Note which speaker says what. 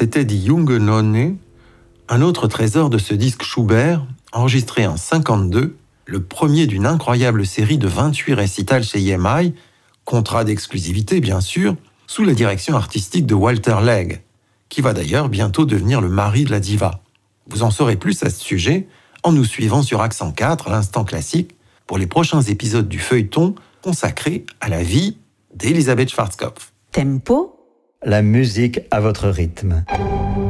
Speaker 1: c'était Die Junge Nonne, un autre trésor de ce disque Schubert, enregistré en 1952, le premier d'une incroyable série de 28 récitals chez EMI, contrat d'exclusivité bien sûr, sous la direction artistique de Walter Legg, qui va d'ailleurs bientôt devenir le mari de la diva. Vous en saurez plus à ce sujet en nous suivant sur Accent 4, l'instant classique, pour les prochains épisodes du feuilleton consacré à la vie d'Elisabeth Schwarzkopf.
Speaker 2: Tempo.
Speaker 3: La musique à votre rythme.